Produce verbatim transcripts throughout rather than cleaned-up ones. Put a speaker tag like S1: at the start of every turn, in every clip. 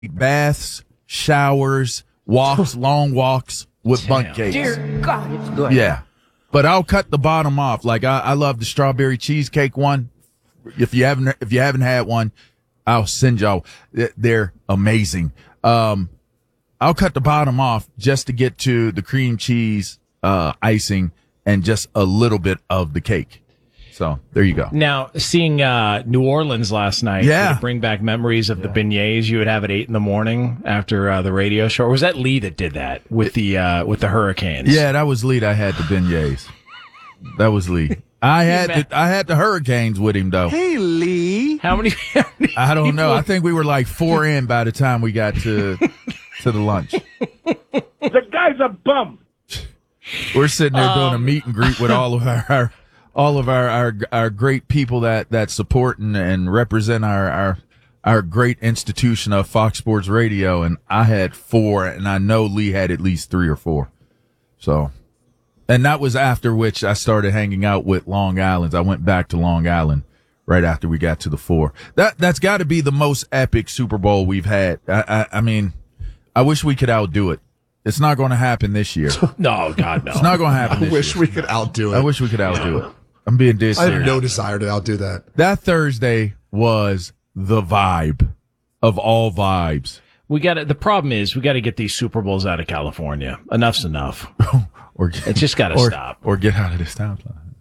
S1: baths, showers, walks, long walks with
S2: Damn.
S1: bundt cakes.
S3: Dear God, it's good.
S1: Yeah. But I'll cut the bottom off. Like I, I love the strawberry cheesecake one. If you haven't, if you haven't had one, I'll send y'all. They're amazing. Um, I'll cut the bottom off just to get to the cream cheese, uh, icing and just a little bit of the cake. So there you go.
S2: Now, seeing uh, New Orleans last night,
S1: Yeah.
S2: did it bring back memories of the beignets you would have at eight in the morning after uh, the radio show? Or was that Lee that did that with the uh, with the Hurricanes?
S1: Yeah, that was Lee. That had the beignets. That was Lee. I had the, I had the Hurricanes with him though.
S4: Hey, Lee.
S2: How many? How many
S1: I don't know.
S2: people-
S1: I think we were like four in by the time we got to to the lunch.
S5: The guy's a bum.
S1: We're sitting there doing a
S2: Um,
S1: meet and greet with all of our, our all of our, our our great people that that support and, and represent our our our great institution of Fox Sports Radio, and I had four, and I know Lee had at least three or four. So, and that was after which I started hanging out with Long Island's. I went back to Long Island right after we got to the four. That that's got to be the most epic Super Bowl we've had. I, I I mean, I wish we could outdo it. It's not going to happen this year.
S2: No, God, no.
S1: It's not going to happen
S4: I
S1: this
S4: wish
S1: year.
S4: we could outdo it.
S1: I wish we could outdo it. I'm being dead
S4: I have
S1: serious.
S4: no desire to outdo that.
S1: That Thursday was the vibe of all vibes.
S2: We got to, the problem is we got to get these Super Bowls out of California. Enough's enough.
S1: Or get,
S2: It's just got to
S1: or,
S2: stop.
S1: Or get out of this town.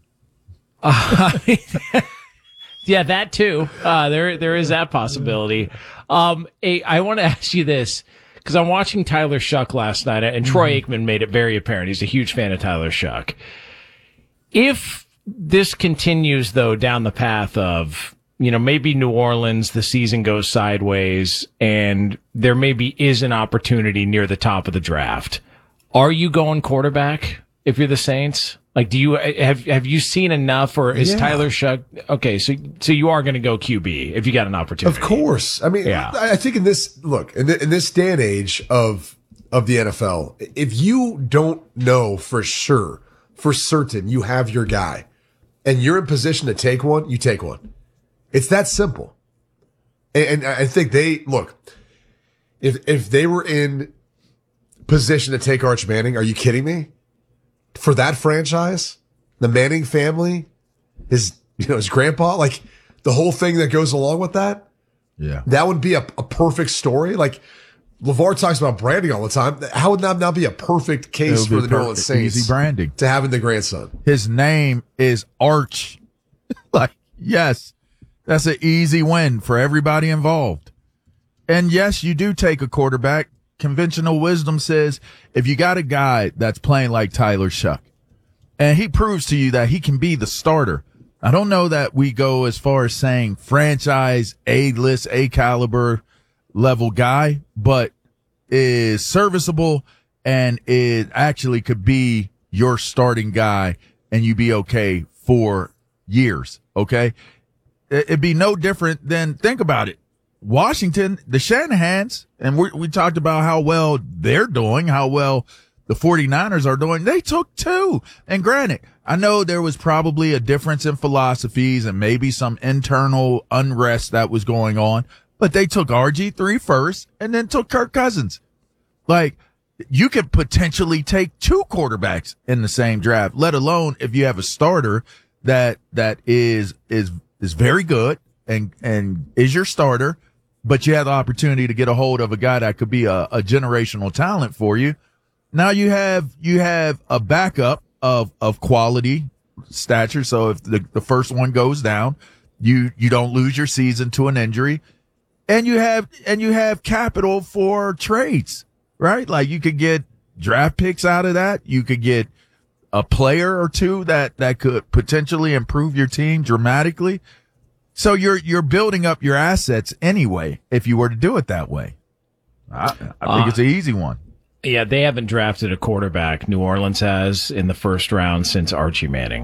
S2: Uh, yeah, that too. Uh, there, there is that possibility. Um, hey, I want to ask you this because I'm watching Tyler Shuck last night, and Troy Aikman made it very apparent he's a huge fan of Tyler Shuck. If this continues, though, down the path of, you know, maybe New Orleans, the season goes sideways, and there maybe is an opportunity near the top of the draft, are you going quarterback if you're the Saints? Like, do you have have you seen enough, or is
S4: Yeah.
S2: Tyler Shuck okay? So, so you are going to go Q B if you got an opportunity.
S4: Of course. I mean,
S2: Yeah.
S4: I I think in this look in, the, in this day and age of of the N F L, if you don't know for sure, for certain, you have your guy, and you're in position to take one, you take one. It's that simple. And, and I think they look. If if they were in position to take Arch Manning, are you kidding me? For that franchise, the Manning family, his you know his grandpa, like the whole thing that goes along with that,
S1: Yeah.
S4: that would be a, a perfect story. Like LeVar talks about branding all the time. How would that not be a perfect case
S1: It
S4: for
S1: would
S4: the
S1: be
S4: New Orleans
S1: perfect,
S4: Saints
S1: easy branding.
S4: to having the grandson?
S1: His name is Arch. Like, yes, that's an easy win for everybody involved. And yes, you do take a quarterback. Conventional wisdom says if you got a guy that's playing like Tyler Shuck, and he proves to you that he can be the starter. I don't know that we go as far as saying franchise A-list, A-caliber level guy, but is serviceable and it actually could be your starting guy and you be okay for years. Okay. It'd be no different than, think about it. Washington, the Shanahans, and we, we talked about how well they're doing, how well the 49ers are doing. They took two. And granted, I know there was probably a difference in philosophies and maybe some internal unrest that was going on, but they took R G three first and then took Kirk Cousins. Like, you could potentially take two quarterbacks in the same draft, let alone if you have a starter that, that is, is, is very good and, and is your starter, but you have the opportunity to get a hold of a guy that could be a, a generational talent for you. Now you have, you have a backup of, of quality stature. So if the, the first one goes down, you, you don't lose your season to an injury, and you have, and you have capital for trades, right? Like you could get draft picks out of that. You could get a player or two that, that could potentially improve your team dramatically. So you're, you're building up your assets anyway, if you were to do it that way. I, I think
S2: Uh,
S1: it's an easy one.
S2: Yeah, they haven't drafted a quarterback. New Orleans has in the first round since Archie Manning.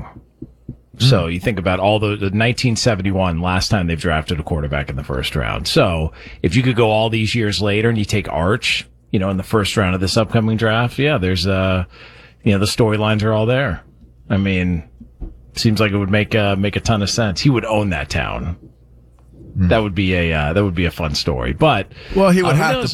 S2: So you think about all the, the nineteen seventy-one, last time they've drafted a quarterback in the first round. So if you could go all these years later and you take Arch, you know, in the first round of this upcoming draft, yeah, there's, uh, you know, the storylines are all there. I mean, seems like it would make, uh, make a ton of sense. He would own that town. That would be a uh, that would be a fun story. But
S1: Well, he would
S2: uh, who
S1: have
S2: knows?
S1: to